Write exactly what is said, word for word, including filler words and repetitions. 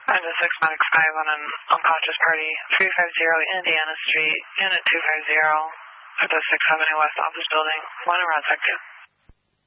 I'm the six Max five on an unconscious party, three fifty Indiana Street, Unit two fifty at the sixth Avenue West office building. One around sector.